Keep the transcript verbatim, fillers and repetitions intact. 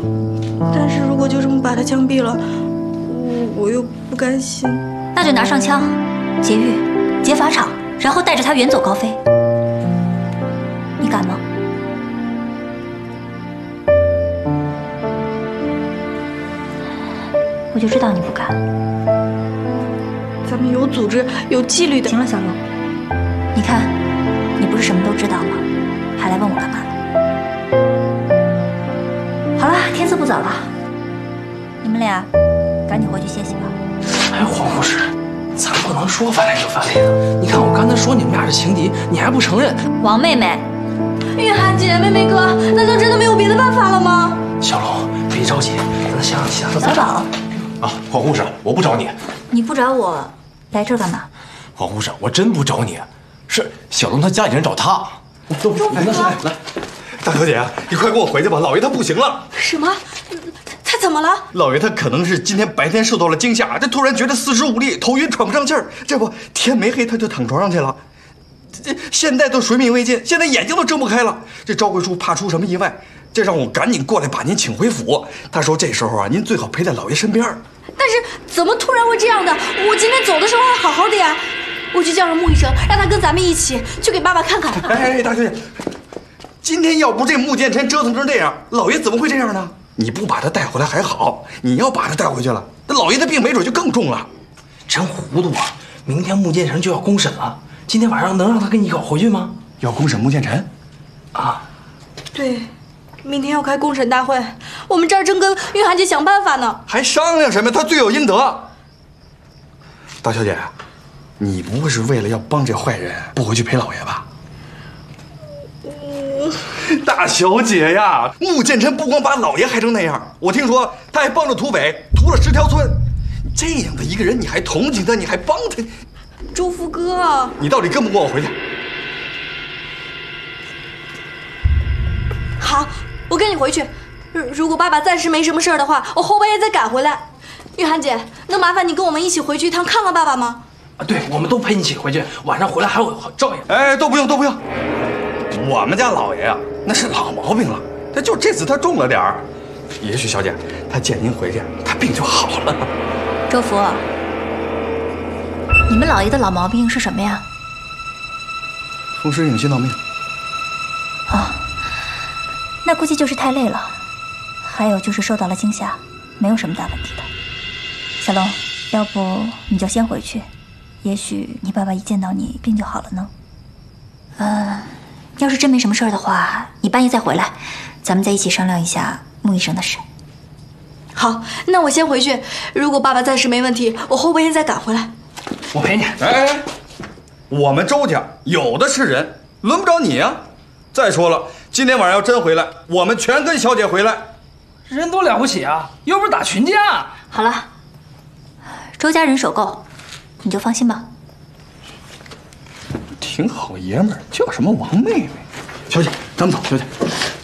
但是如果就这么把他枪毙了，我我又不甘心。 那就拿上枪，劫狱、劫法场，然后带着他远走高飞。你敢吗？我就知道你不敢。 咱们有组织、有纪律的。 行了，小龙，你看，你不是什么都知道吗？还来问我干嘛呢？好了，天色不早了，你们俩赶紧回去歇息吧。 哎，黄护士，咱不能说翻脸就翻脸的。你看我刚才说你们俩是情敌，你还不承认。 王妹妹， 玉涵姐、妹妹哥，难道真的没有别的办法了吗？ 小龙，别着急，咱想想其他的办法。 小宝， 啊，黄护士，我不找你。 你不找我，来这儿干嘛？ 黄护士，我真不找你，是小龙他家里人找他。 走，来来来，大小姐，你快跟我回去吧，老爷他不行了。 什么？他怎么了？ 老爷他可能是今天白天受到了惊吓，这突然觉得四肢无力，头晕，喘不上气儿，这不天没黑他就躺床上去了。这现在都水米未进，现在眼睛都睁不开了。这赵贵叔怕出什么意外，这让我赶紧过来把您请回府。他说这时候啊，您最好陪在老爷身边。 但是怎么突然会这样的？我今天走的时候还好好的呀。我去叫上穆医生，让他跟咱们一起去给爸爸看看。 哎哎，大小姐，今天要不这穆剑臣折腾成这样，老爷怎么会这样呢？你不把他带回来还好，你要把他带回去了，那老爷的病没准就更重了。 真糊涂啊！明天穆剑臣就要公审了，今天晚上能让他跟你搞回去吗？ 要公审穆剑臣？ 啊， 对，明天要开公审大会，我们这儿正跟玉涵姐想办法呢。 还商量什么？他罪有应得。大小姐，你不会是为了要帮这坏人不回去陪老爷吧？大小姐呀，穆剑臣不光把老爷害成那样，我听说他还帮着土匪屠了十条村。这样的一个人，你还同情他，你还帮他？ 周福哥， 你到底跟不跟我回去？ 好，我跟你回去。如果爸爸暂时没什么事儿的话，我后半夜再赶回来。玉涵姐，能麻烦你跟我们一起回去一趟看看爸爸吗？ 啊，对，我们都陪你一起回去，晚上回来还有照应。 哎，都不用，都不用。我们家老爷啊，那是老毛病了，他就这次他重了点儿。也许小姐，他见您回去，他病就好了。 周福，你们老爷的老毛病是什么呀？ 风湿性心脏病。 啊，那估计就是太累了，还有就是受到了惊吓，没有什么大问题的。小龙，要不你就先回去，也许你爸爸一见到你病就好了呢。呃，要是真没什么事儿的话，你半夜再回来，咱们再一起商量一下穆医生的事。 好，那我先回去。如果爸爸暂时没问题，我后半夜再赶回来。 我陪你。 哎哎，我们周家有的是人，轮不着你啊。再说了，今天晚上要真回来，我们全跟小姐回来。 人多了不起啊，又不是打群架。 好了，周家人手够，你就放心吧。 挺好爷们儿，叫什么王妹妹？小姐，咱们走，小姐。